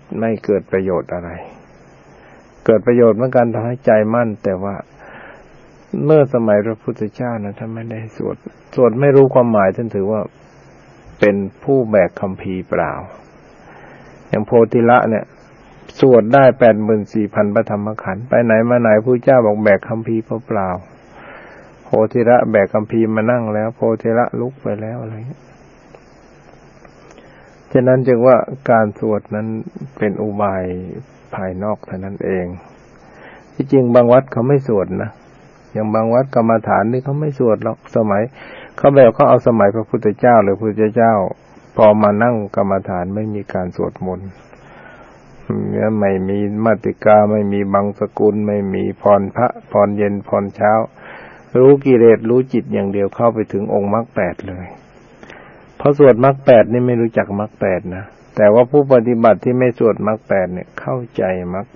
ไม่เกิดประโยชน์อะไรเกิดประโยชน์เหมือนกันทำให้ใจมั่นแต่ว่าเมื่อสมัยพระพุทธเจ้านะท่านไม่ได้สวดไม่รู้ความหมายท่านถือว่าเป็นผู้แบกคัมภีร์เปล่าอย่างโพธิละเนี่ยสวดได้ 84,000 พระธรรมขันธ์ไปไหนมาไหนพระเจ้าบอกแบกคัมภีร์เปล่าโพธิละแบกคัมภีร์มานั่งแล้วโพธิละลุกไปแล้วอะไรเงี้ยฉะนั้นจึงว่าการสวดนั้นเป็นอุบายภายนอกเท่านั้นเองที่จริงบางวัดเขาไม่สวดนะอย่างบางวัดกรรมฐานนี่เขาไม่สวดหรอกสมัยเขาเอาสมัยพระพุทธเจ้าหรือพระพุทธเจ้าพอมานั่งกรรมฐานไม่มีการสวดมนต์ไม่มีมาติกาไม่มีบังสกุลไม่มีพรพระพรเย็นพรเช้ารู้กิเลสรู้จิตอย่างเดียวเข้าไปถึงองค์มรรค8เลยพอสวดมรรค8นี่ไม่รู้จักมรรค8นะแต่ว่าผู้ปฏิบัติที่ไม่สวดมรรค8เนี่ยเข้าใจมรรค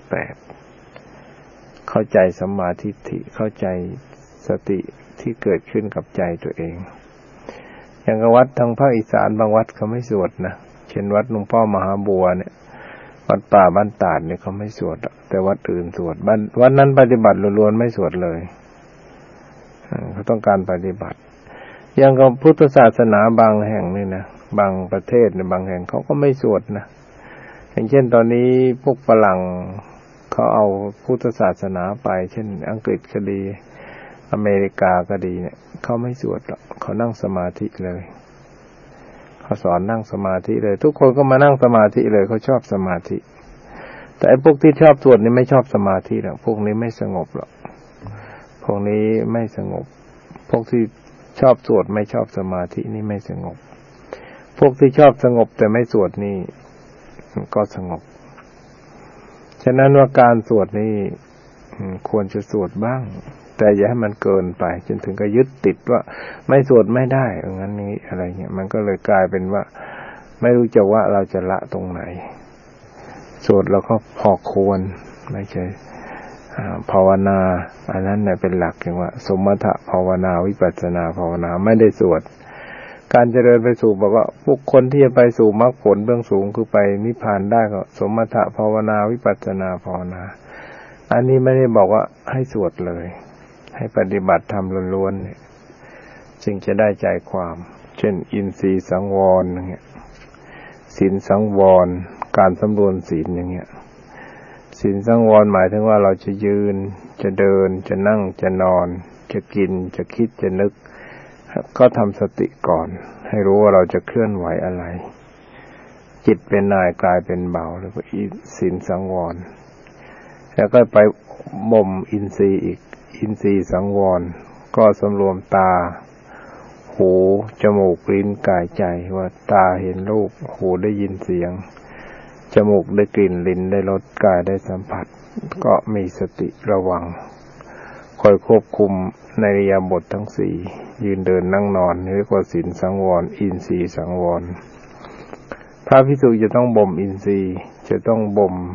8เข้าใจสัมมาทิฏฐิเข้าใจสติที่เกิดขึ้นกับใจตัวเองอย่างวัดทางภาคอีสานบางวัดเขาไม่สวดนะเช่นวัดหลวงพ่อมหาบัวเนี่ยวัดป่าบ้านตาดเนี่ยเขาไม่สวดแต่วัดอื่นสวดวัดนั้นปฏิบัติล้วนๆไม่สวดเลยเขาต้องการปฏิบัติอย่างกับพุทธศาสนาบางแห่งนี่นะบางประเทศในบางแห่งเขาก็ไม่สวดนะอย่างเช่นตอนนี้พวกฝรั่งเขาเอาพุทธศาสนาไปเช่นอังกฤษก็ดีอเมริกาก็ดีเนี่ยเขาไม่สวดหรอกเขานั่งสมาธิเลยเขาสอนนั่งสมาธิเลยทุกคนก็มานั่งสมาธิเลยเขาชอบสมาธิแต่ไอ้พวกที่ชอบสวดนี่ไม่ชอบสมาธิหรอกพวกนี้ไม่สงบหรอกพวกนี้ไม่สงบพวกที่ชอบสวดไม่ชอบสมาธินี่ไม่สงบพวกที่ชอบสงบแต่ไม่สวดนี่ก็สงบฉะนั้นว่าการสวดนี่ควรจะสวดบ้างแต่อย่าให้มันเกินไปจนถึงกับยึดติดว่าไม่สวดไม่ได้งั้นนี้อะไรเงี้ยมันก็เลยกลายเป็นว่าไม่รู้จะว่าเราจะละตรงไหนสวดแล้วก็พอควรไม่ใช่ภาวนาอันนั้นเนี่ยเป็นหลักอย่างว่าสมถะภาวนาวิปัสสนาภาวนาไม่ได้สวดการเจริญไปสู่บอกว่าบุคคลที่จะไปสู่มรรคผลเบื้องสูงคือไปนิพพานได้ก็สมถะภาวนาวิปัสสนาภาวนาอันนี้ไม่ได้บอกว่าให้สวดเลยให้ปฏิบัติธรรมล้วนๆเนี่ยจึงจะได้ใจความเช่นอินทรีย์สังวรอย่างเงี้ยศีลสังวรการสำรวมศีลอย่างเงี้ยศีลสังวรหมายถึงว่าเราจะยืนจะเดินจะนั่งจะนอนจะกินจะคิดจะนึกก็ทำสติก่อนให้รู้ว่าเราจะเคลื่อนไหวอะไรจิตเป็นนายกายเป็นเบาแล้วก็ศีลสังวรแล้วก็ไปบ่มอินทรีย์อีกอินทรีย์สังวรก็สำรวมตาหูจมูกลิ้นกายใจว่าตาเห็นรูปหูได้ยินเสียงจมูกได้กลิ่นลิ้นได้รสกายได้สัมผัสก็มีสติระวังคอยควบคุมในอิริยาบถทั้งสี่ยืนเดินนั่งนอนเรียกว่าศีลสังวรอินทรีย์สังวรพระภิกษุจะต้องบ่มอินทรีย์จะต้องบ่ม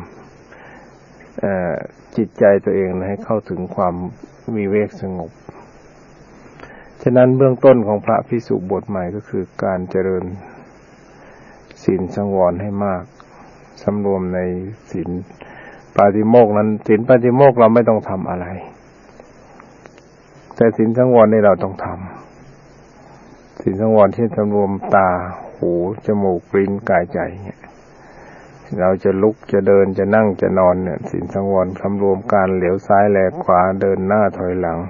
จิตใจตัวเองให้เข้าถึงความวิเวกสงบฉะนั้นเบื้องต้นของพระภิกษุบวชใหม่ก็คือการเจริญศีลสังวรให้มากสำรวมในศีลปาติโมกข์นั้นศีลปาติโมกข์เราไม่ต้องทำอะไรแต่ศีลสังวรนี่เราต้องทำศีลสังวรที่สำรวมตาหูจมูกลิ้นกายใจเนี่ยเราจะลุกจะเดินจะนั่งจะนอนเนี่ยศีลสังวรสำรวมการเหลียวซ้ายแลขวาเดินหน้าถอยหลัง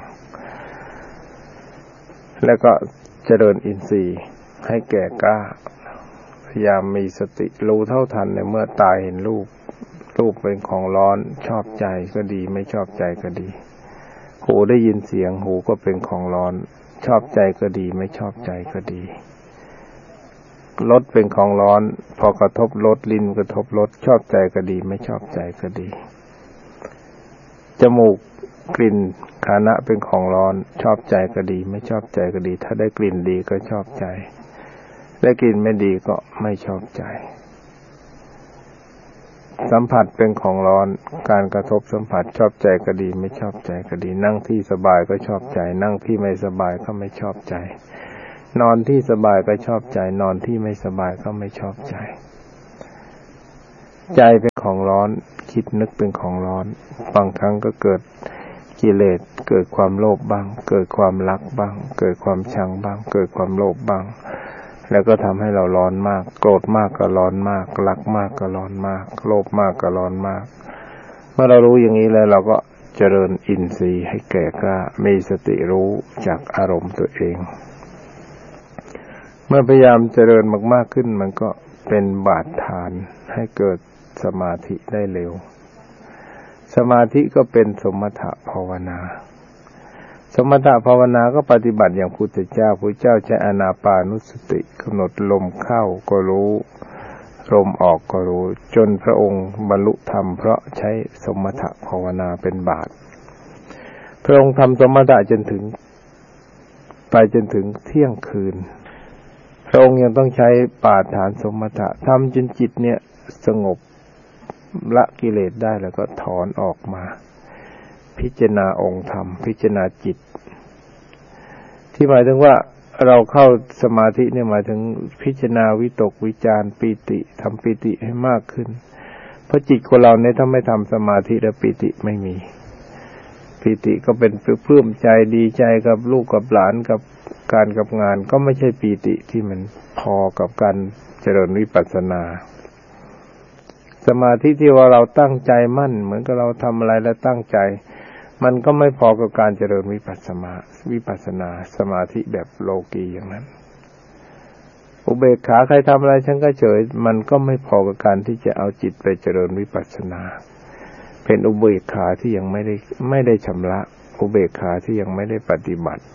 แล้วก็เจริญอินทรีย์ให้แก่กล้าพยายามมีสติรู้เท่าทันในเมื่อตาเห็นรูปเป็นของร้อนชอบใจก็ดีไม่ชอบใจก็ดีหูได้ยินเสียงหูก็เป็นของร้อนชอบใจก็ดีไม่ชอบใจก็ดีรสเป็นของร้อนพอกระทบรสลิ้นกระทบรสชอบใจก็ดีไม่ชอบใจก็ดีจมูกกลิ่นฆานะเป็นของร้อนชอบใจก็ดีไม่ชอบใจก็ดีถ้าได้กลิ่นดีก็ชอบใจได้กลิ่นไม่ดีก็ไม่ชอบใจสัมผัสเป็นของร้อนการกระทบสัมผัสชอบใจก็ดีไม่ชอบใจก็ดีนั่งที่สบายก็ชอบใจนั่งที่ไม่สบายก็ไม่ชอบใจนอนที่สบายก็ชอบใจนอนที่ไม่สบายก็ไม่ชอบใจใจเป็นของร้อนคิดนึกเป็นของร้อนบางครั้งก็เกิดกิเลสเกิดความโลภบ้างเกิดความรักบ้างเกิดความชังบ้างเกิดความโลภบ้างแล้วก็ทำให้เราร้อนมากโกรธมากก็ร้อนมากรักมากก็ร้อนมากโลภมากก็ร้อนมากเมื่อเรารู้อย่างนี้แล้วเราก็เจริญอินทรีย์ให้แก่กล้ามีสติรู้จากอารมณ์ตัวเองเมื่อพยายามเจริญมากๆขึ้นมันก็เป็นบาดฐานให้เกิดสมาธิได้เร็วสมาธิก็เป็นสมถะภาวนาสมถะภาวนาก็ปฏิบัติอย่างพุทธเจ้าใช้อานาปานุสติกำหนดลมเข้าก็รู้ลมออกก็รู้จนพระองค์บรรลุธรรมเพราะใช้สมถะภาวนาเป็นบาตรพระองค์ทำสมถะจนถึงเที่ยงคืนพระองค์ยังต้องใช้ปาฐานสมถะทำจนจิตเนี่ยสงบละกิเลสได้แล้วก็ถอนออกมาพิจารณาองค์ธรรมพิจารณาจิตที่หมายถึงว่าเราเข้าสมาธิเนี่ยหมายถึงพิจารณาวิตกวิจารปีติทำปีติให้มากขึ้นเพราะจิตของเราเนี่ยถ้าไม่ทำสมาธิแล้วปีติไม่มีปีติก็เป็นปลื้มใจดีใจกับลูกกับหลานกับการกับงานก็ไม่ใช่ปีติที่มันพอกับการเจริญวิปัสสนาสมาธิที่ว่าเราตั้งใจมั่นเหมือนกับเราทำอะไรแล้วตั้งใจมันก็ไม่พอกับการเจริญวิปัสสนาสมาธิแบบโลกีอย่างนั้นอุเบกขาใครทำอะไรฉันก็เฉยมันก็ไม่พอกับการที่จะเอาจิตไปเจริญวิปัสสนาเป็นอุเบกขาที่ยังไม่ได้ชำระอุเบกขาที่ยังไม่ได้ปฏิบัติ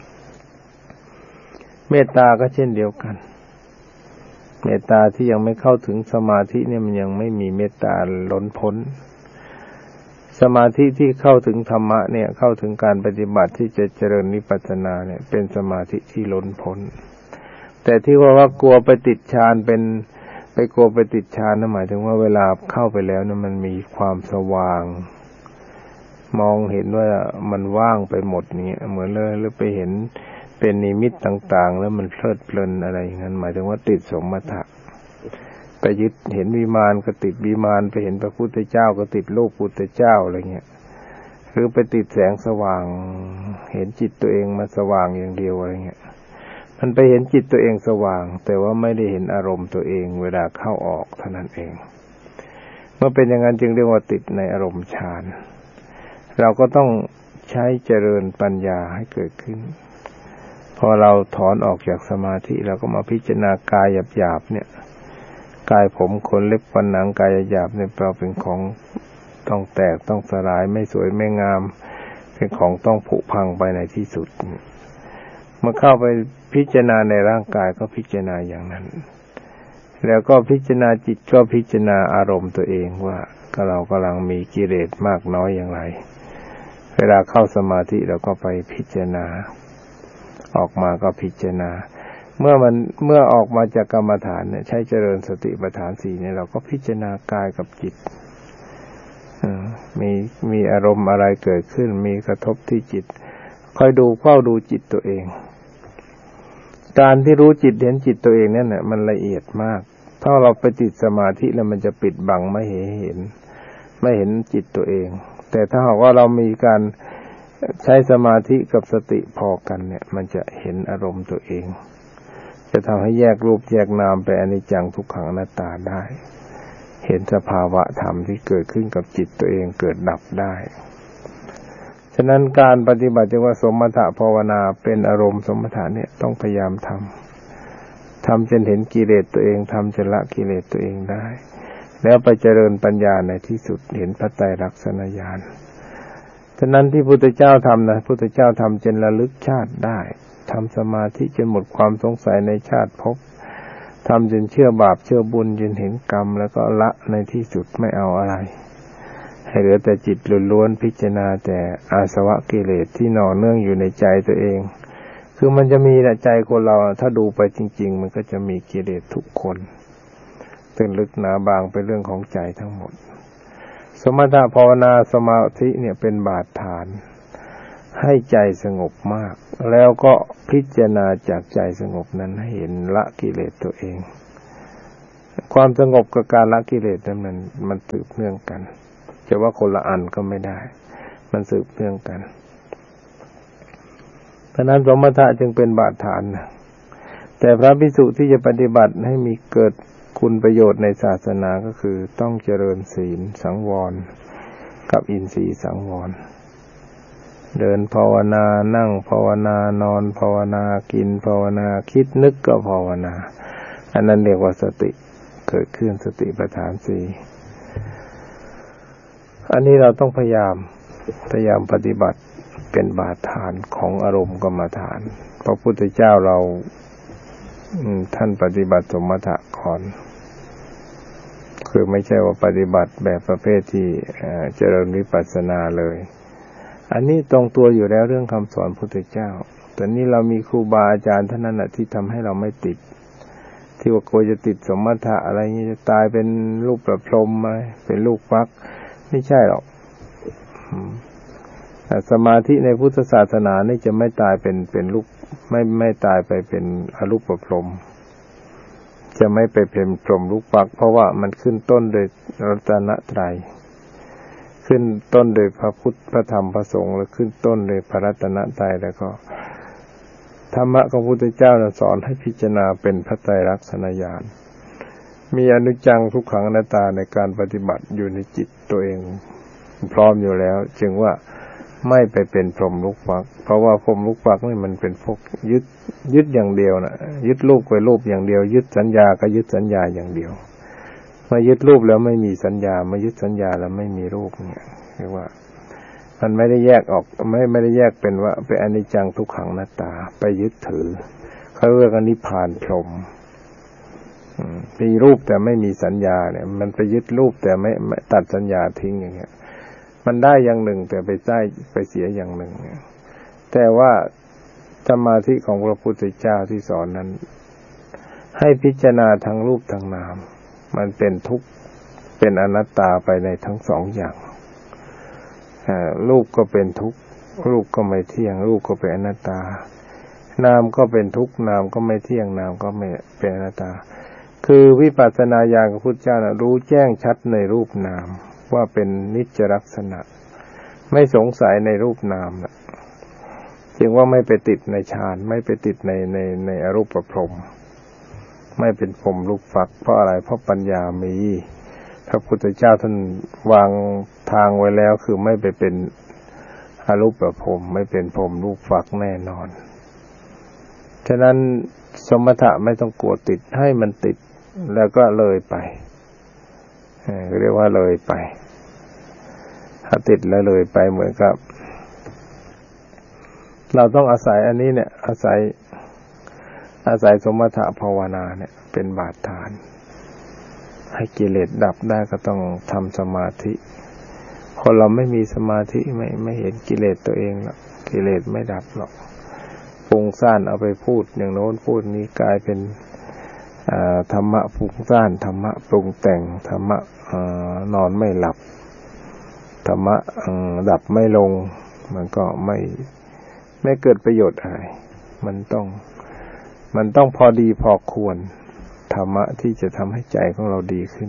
เมตตาก็เช่นเดียวกันเมตตาที่ยังไม่เข้าถึงสมาธิเนี่ยมันยังไม่มีเมตตาล้นพ้นสมาธิที่เข้าถึงธรรมะเนี่ยเข้าถึงการปฏิบัติที่จะเจริญวิปัสสนาเนี่ยเป็นสมาธิที่ล้นพ้นแต่ที่ว่ากลัวไปติดฌานกลัวไปติดฌานนั่นหมายถึงว่าเวลาเข้าไปแล้วเนี่ยมันมีความสว่างมองเห็นว่ามันว่างไปหมดนี้เหมือนเลยหรือไปเห็นเป็นนิมิตต่างๆแล้วมันเพลิดเพลินอะไรอย่างนั้นหมายถึงว่าติดสมถะไปยึดเห็นวิมานก็ติดวิมานไปเห็นพระพุทธเจ้าก็ติดรูปพุทธเจ้าอะไรเงี้ยหรือไปติดแสงสว่างเห็นจิตตัวเองมาสว่างอย่างเดียวอะไรเงี้ยมันไปเห็นจิตตัวเองสว่างแต่ว่าไม่ได้เห็นอารมณ์ตัวเองเวลาเข้าออกเท่านั้นเองเมื่อเป็นอย่างนั้นจึงเรียกว่าติดในอารมณ์ฌานเราก็ต้องใช้เจริญปัญญาให้เกิดขึ้นพอเราถอนออกจากสมาธิเราก็มาพิจารณากายหยาบๆเนี่ยกายผมขนเล็บฟันหนังกายหยาบเนี่ยเราเป็นของต้องแตกต้องสลายไม่สวยไม่งามเป็นของต้องผุพังไปในที่สุดเมื่อเข้าไปพิจารณาในร่างกายก็พิจารณาอย่างนั้นแล้วก็พิจารณาจิตก็พิจารณาอารมณ์ตัวเองว่าเรากำลังมีกิเลสมากน้อยอย่างไรเวลาเข้าสมาธิเราก็ไปพิจารณาออกมาก็พิจารณาเมื่อออกมาจากกรรมฐานเนี่ยใช้เจริญสติปัฏฐาน4เนี่ยเราก็พิจารณากายกับจิตมีอารมณ์อะไรเกิดขึ้นมีกระทบที่จิตคอยดูเฝ้าดูจิตตัวเองการที่รู้จิตเห็นจิตตัวเองนั่นน่ะมันละเอียดมากถ้าเราไปติดสมาธิแล้วมันจะปิดบังไม่เห็นจิตตัวเองแต่ถ้าหากว่าเรามีการใช้สมาธิกับสติพอกันเนี่ยมันจะเห็นอารมณ์ตัวเองจะทำให้แยกรูปแยกนามไปอนิจจังทุกขังอนัตตาได้เห็นสภาวะธรรมที่เกิดขึ้นกับจิตตัวเองเกิดดับได้ฉะนั้นการปฏิบัติว่าสมถะภาวนาเป็นอารมณ์สมถะเนี่ยต้องพยายามทำจนเห็นกิเลสตัวเองทำจนละกิเลสตัวเองได้แล้วไปเจริญปัญญาในที่สุดเห็นพระไตรลักษณญาณฉะนั้นที่พุทธเจ้าทำนะพุทธเจ้าทำจนระลึกชาติได้ทำสมาธิจนหมดความสงสัยในชาติภพทำจนเชื่อบาปเชื่อบุญจนเห็นกรรมแล้วก็ละในที่สุดไม่เอาอะไรให้เหลือแต่จิตล้วนๆพิจารณาแต่อาสวะกิเลสที่หน่อเนื่องอยู่ในใจตัวเองคือมันจะมีในใจคนเราถ้าดูไปจริงๆมันก็จะมีกิเลสทุกคนตึงลึกหนาบางเป็นเรื่องของใจทั้งหมดสมถะภาวนาสมาธิเนี่ยเป็นบาดฐานให้ใจสงบมากแล้วก็พิจารณาจากใจสงบนั้นให้เห็นละกิเลสตัวเองความสงบกับการละกิเลสนั้นมันสืบเนื่องกันจะว่าคนละอันก็ไม่ได้มันสืบเนื่องกันเพราะนั้นสมถะจึงเป็นบาดฐานแต่พระภิกษุที่จะปฏิบัติให้มีเกิดคุณประโยชน์ในศาสนาก็คือต้องเจริญศีลสังวรกับอินทรีย์สังวรเดินภาวนานั่งภาวนานอนภาวนากินภาวนาคิดนึกก็ภาวนาอันนั้นเรียกว่าสติเกิดขึ้นสติปัฏฐานสี่อันนี้เราต้องพยายามปฏิบัติเป็นบาดฐานของอารมณ์กรรมฐานพระพุทธเจ้าเราท่านปฏิบัติสมถะก่อนคือไม่ใช่ว่าปฏิบัติแบบประเภทที่เจริญวิปัสสนาเลยอันนี้ตรงตัวอยู่แล้วเรื่องคำสอนพระพุทธเจ้าแต่นี่เรามีครูบาอาจารย์เท่านั้นแหละที่ทำให้เราไม่ติดที่ว่าโกจะติดสมถะอะไรนี้จะตายเป็นลูกประพรหมไหมเป็นลูกฟักไม่ใช่หรอกสมาธิในพุทธศาสนานี่จะไม่ตายเป็นลูกไม่ตายไปเป็นอรูปพรหมจะไม่ไปเป็นพรหมลูกฟักเพราะว่ามันขึ้นต้นโดยรัตนตรัยขึ้นต้นโดยพระพุทธพระธรรมพระสงฆ์และขึ้นต้นโดยพระรัตนตรัยแล้วก็ธรรมะของพระพุทธเจ้าสอนให้พิจารณาเป็นพระไตรลักษณญาณมีอนิจจังทุกขังอนัตตาในการปฏิบัติอยู่ในจิตตัวเองพร้อมอยู่แล้วจึงว่าไม่ไปเป็นพรหมลูกฟักเพราะว่าพรหมลูกฟักนี่มันเป็นพวกยึดอย่างเดียวนะยึดรูปไว้รูปอย่างเดียวยึดสัญญาก็ยึดสัญญาอย่างเดียวมายึดรูปแล้วไม่มีสัญญามายึดสัญญาแล้วไม่มีรูปเนี่ยเรียกว่ามันไม่ได้แยกออกไม่ได้แยกเป็นว่าเป็นอนิจจังทุกขังอนัตตาไปยึดถือเขาเรียกว่านิพพานพรหมมีรูปแต่ไม่มีสัญญาเนี่ยมันไปยึดรูปแต่ไม่ตัดสัญญาทิ้งอย่างเงี้ยมันได้อย่างหนึ่งแต่ไปเสียอย่างหนึ่งแต่ว่าสมาธิของพระพุทธเจ้าที่สอนนั้นให้พิจารณาทั้งรูปทั้งนามมันเป็นทุกข์เป็นอนัตตาไปในทั้งสองอย่างรูปก็เป็นทุกข์รูปก็ไม่เที่ยงรูปก็เป็นอนัตตานามก็เป็นทุกข์นามก็ไม่เที่ยงนามก็ไม่เป็นอนัตตาคือวิปัสสนาญาณของพุทธเจ้ารู้แจ้งชัดในรูปนามว่าเป็นนิจจลักษณะไม่สงสัยในรูปนามจึงว่าไม่ไปติดในฌานไม่ไปติดในอรูปพรหมไม่เป็นพรหมลูกฟักเพราะอะไรเพราะปัญญามีพระพุทธเจ้าท่านวางทางไว้แล้วคือไม่ไปเป็นอรูปพรหมไม่เป็นพรหมลูกฟักแน่นอนฉะนั้นสมถะไม่ต้องกลัวติดให้มันติดแล้วก็เลยไปเรียกว่าเลยไปถ้าติดแล้วเลยไปเหมือนกับเราต้องอาศัยอันนี้เนี่ยอาศัยสมถะภาวนาเนี่ยเป็นบาดฐานให้กิเลสดับได้ก็ต้องทำสมาธิคนเราไม่มีสมาธิไม่เห็นกิเลสตัวเองหรอกกิเลสไม่ดับหรอกฟุ้งซ่านเอาไปพูดอย่างโน้นพูดนี้กลายเป็นธรรมะฟุ้งซ่านธรรมะปรุงแต่งธรรมะนอนไม่หลับธรรมะดับไม่ลงมันก็ไม่เกิดประโยชน์อะไรมันต้องพอดีพอควรธรรมะที่จะทำให้ใจของเราดีขึ้น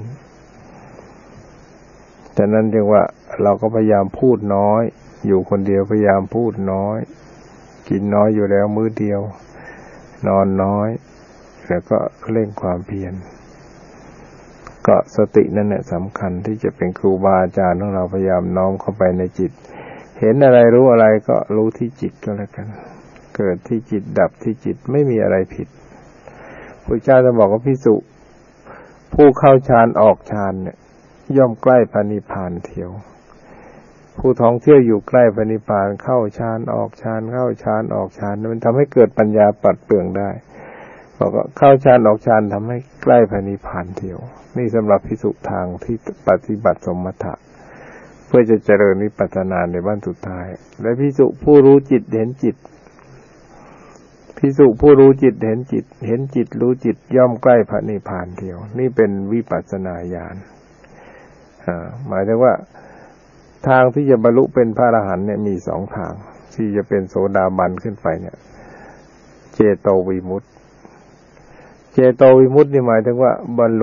ฉะนั้นเรียกว่าเราก็พยายามพูดน้อยอยู่คนเดียวพยายามพูดน้อยกินน้อยอยู่แล้วมื้อเดียวนอนน้อยแล้วก็เร่งความเพียรก็สตินั่นแหละสำคัญที่จะเป็นครูบาอาจารย์ของเราพยายามน้อมเข้าไปในจิตเห็นอะไรรู้อะไรก็รู้ที่จิตก็แล้วกันเกิดที่จิตดับที่จิตไม่มีอะไรผิดพระเจ้าจะบอกว่าภิกษุผู้เข้าฌานออกฌานเนี่ยย่อมใกล้พระนิพพานเที่ยวผู้ท่องเที่ยวอยู่ใกล้พระนิพพานเข้าฌานออกฌานเข้าฌานออกฌานมันทำให้เกิดปัญญาปัดเปลื้องได้บอกว่าเข้าฌานออกฌานทำให้ใกล้พระนิพพานเที่ยวนี่สำหรับภิกษุทางที่ปฏิบัติสมถะเพื่อจะเจริญวิปัสสนาในบ้านสุดท้ายและภิกษุผู้รู้จิตเห็นจิตภิกษุผู้รู้จิตเห็นจิตเห็นจิตรู้จิตย่อมใกล้พระนิพพานเที่ยวนี่เป็นวิปัสสนาญาณหมายถึงว่าทางที่จะบรรลุเป็นพระอรหันต์เนี่ยมีสองทางที่จะเป็นโสดาบันขึ้นไปเนี่ยเจโตวิมุตติเจโตวิมุตตินี่หมายถึงว่าบรรลุ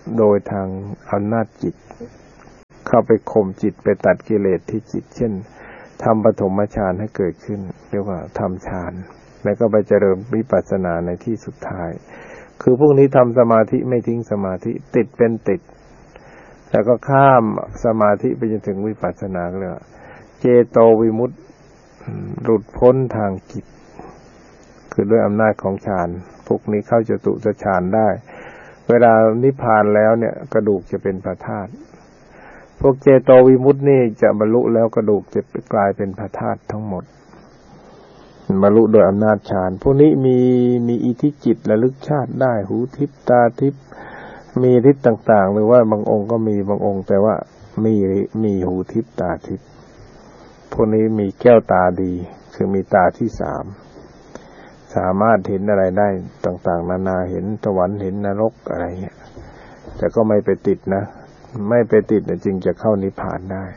โดยทางอำนาจจิตเข้าไปข่มจิตไปตัดกิเลสที่จิตเช่นทำปฐมฌานให้เกิดขึ้นเรียกว่าทำฌานแล้วก็ไปเจริญวิปัสสนาในที่สุดท้ายคือพวกนี้ทำสมาธิไม่ทิ้งสมาธิติดเป็นติดแล้วก็ข้ามสมาธิไปจนถึงวิปัสสนาเลยเจโตวิมุตติหลุดพ้นทางจิตคือด้วยอำนาจของฌานพวกนี้เข้าจตุตฌานได้เวลานิพพานแล้วเนี่ยกระดูกจะเป็นพระธาตุพวกเจโตวิมุตตินี่จะบรรลุแล้วกระดูกจะกลายเป็นพระธาตุทั้งหมดบรรลุโดยอำนาจฌานพวกนี้มีอิทธิจิตระลึกชาติได้หูทิพตาทิพมีฤทธิ์ต่างๆหรือว่าบางองค์ก็มีบางองค์แต่ว่ามีหูทิพตาทิพพวกนี้มีแก้วตาดีคือมีตาที่สามสามารถเห็นอะไรได้ต่างๆนานาเห็นสวรรค์เห็นนรกอะไรเงี้ยแต่ก็ไม่ไปติดนะไม่ไปติดจึงจะเข้านิพพานได้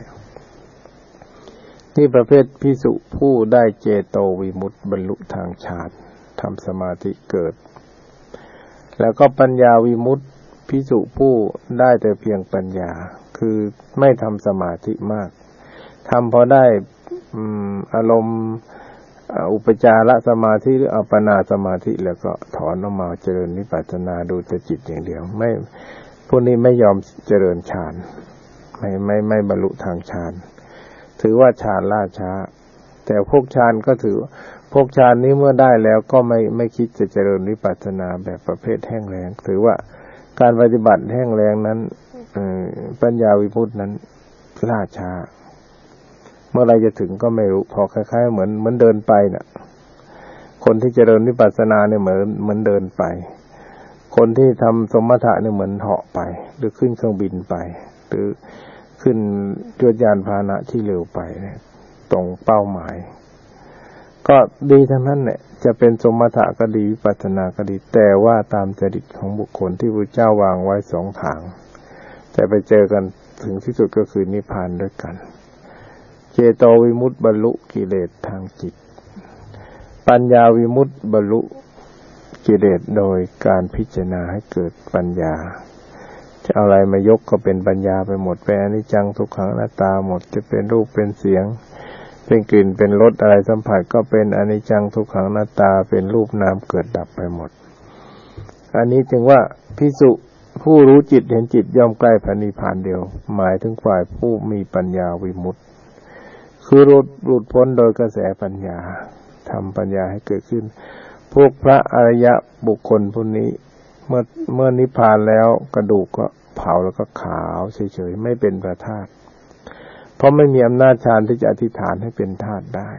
นี่ประเภทภิกษุผู้ได้เจโตวิมุตติบรรลุทางฌานทำสมาธิเกิดแล้วก็ปัญญาวิมุตติภิกษุผู้ได้แต่เพียงปัญญาคือไม่ทำสมาธิมากทำพอได้อารมณ์อุปจารสมาธิหรืออัปปนาสมาธิแล้วก็ถอนออกมาเจริญวิปัสสนาดูแต่จิตอย่างเดียวไม่พวกนี้ไม่ยอมเจริญฌานไม่บรรลุทางฌานถือว่าฌานล่าช้าแต่พวกฌานก็ถือพวกฌานนี้เมื่อได้แล้วก็ไม่คิดจะเจริญวิปัสสนาแบบประเภทแห้งแล้งถือว่าการปฏิบัติแห้งแล้งนั้นปัญญาวิมุตตินั้นล่าช้าเมื่อไรจะถึงก็ไม่รู้พอคล้ายๆเหมือนเดินไปน่ะคนที่เจริญวิปัสสนาเนี่ยเหมือนเดินไปคนที่ทำสมถะเนี่ยเหมือนเหาะไปหรือขึ้นเครื่องบินไปหรือขึ้นยานพาหนะที่เร็วไปเนี่ยตรงเป้าหมายก็ดีทั้งนั้นแหละจะเป็นสมถะก็ดีวิปัสสนาก็ดีแต่ว่าตามจริตของบุคคลที่พระเจ้าวางไว้สองทางแต่ไปเจอกันถึงที่สุดก็คือนิพพานด้วยกันเจโตวิมุตติบรรลุกิเลสทางจิตปัญญาวิมุตติบรรลุกิเลสโดยการพิจารณาให้เกิดปัญญาจะเอาอะไรมายกก็เป็นปัญญาไปหมดเป็นอนิจจังทุกขังอนัตตาหมดจะเป็นรูปเป็นเสียงเป็นกลิ่นเป็นรสอะไรสัมผัสก็เป็นอนิจจังทุกขังอนัตตาเป็นรูปนามเกิดดับไปหมดอันนี้จึงว่าภิกษุผู้รู้จิตเห็นจิตย่อมใกล้พระนิพพานเดียวหมายถึงฝ่ายผู้มีปัญญาวิมุตติคือหลุดพ้นโดยกระแสปัญญาทำปัญญาให้เกิดขึ้นพวกพระอริยบุคคลพวกนี้เมื่อนิพพานแล้วกระดูกก็เผาแล้วก็ขาวเฉยๆไม่เป็นพระธาตุเพราะไม่มีอำนาจฌานที่จะอธิษฐานให้เป็นธาตุได้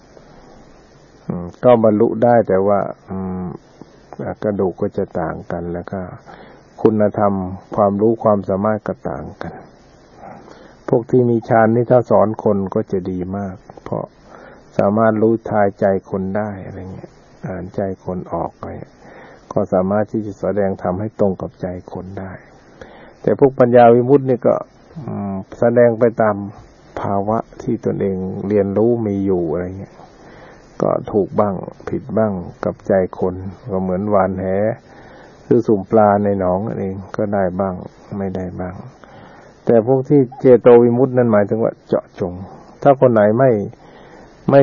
ก็บรรลุได้แต่ว่ากระดูกก็จะต่างกันแล้วก็คุณธรรมความรู้ความสามารถก็ต่างกันพวกที่มีฌานนี่ถ้าสอนคนก็จะดีมากเพราะสามารถรู้ทายใจคนได้อะไรเงี้ยอ่านใจคนออกไปก็สามารถที่จะแสดงธรรมให้ตรงกับใจคนได้แต่พวกปัญญาวิมุตตินี่ก็แสดงไปตามภาวะที่ตนเองเรียนรู้มีอยู่อะไรเงี้ยก็ถูกบ้างผิดบ้างกับใจคนก็เหมือนหวานแหคือสุ่มปลาในหนองนั่นเองก็ได้บ้างไม่ได้บ้างแต่พวกที่เจโตวิมุตตินั้นหมายถึงว่าเจาะจงถ้าคนไหนไม่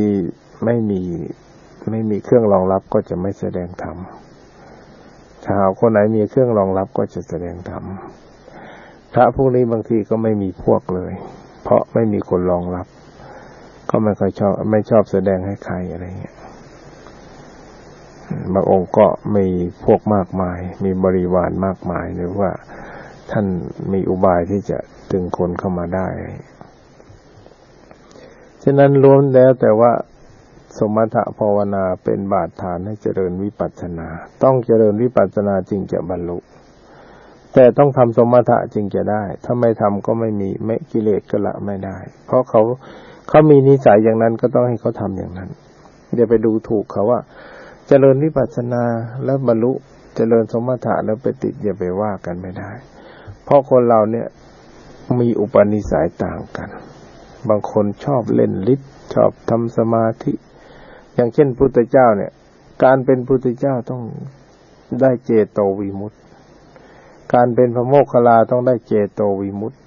มีเครื่องรองรับก็จะไม่แสดงธรรมถ้าคนไหนมีเครื่องรองรับก็จะแสดงธรรมพระพวกนี้บางทีก็ไม่มีพวกเลยเพราะไม่มีคนรองรับก็ไม่ชอบแสดงให้ใครอะไรเงี้ยบางองค์ก็มีพวกมากมายมีบริวารมากมายหรือว่าท่านมีอุบายที่จะดึงคนเข้ามาได้ฉะนั้นล้วนแล้วแต่ว่าสมถะภาวนาเป็นบาตรฐานให้เจริญวิปัสสนาต้องเจริญวิปัสสนาจึงจะบรรลุแต่ต้องทำสมถะจึงจะได้ถ้าไม่ทำก็ไม่มีกิเลสก็ละไม่ได้เพราะเขามีนิสัยอย่างนั้นก็ต้องให้เขาทำอย่างนั้นอย่าไปดูถูกเขาว่าเจริญวิปัสสนาแล้วบรรลุเจริญสมถะแล้วไปติดอย่าไปว่ากันไม่ได้เพราะคนเราเนี่ยมีอุปนิสัยต่างกันบางคนชอบเล่นฤทธิ์ชอบทำสมาธิอย่างเช่นพุทธเจ้าเนี่ยการเป็นพุทธเจ้าต้องได้เจโตวิมุตติการเป็นพระโมคคัลลาต้องได้เจโตวิมุตติ